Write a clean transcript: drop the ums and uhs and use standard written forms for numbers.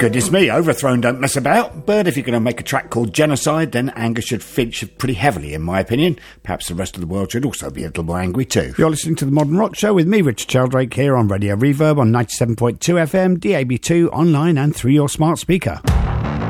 Goodness me, Overthrown don't mess about. But if you're going to make a track called Genocide, then anger should feature pretty heavily, in my opinion. Perhaps the rest of the world should also be a little more angry too. You're listening to The Modern Rock Show with me, Richard Sheldrake, here on Radio Reverb on 97.2 FM, DAB2, online and through your smart speaker.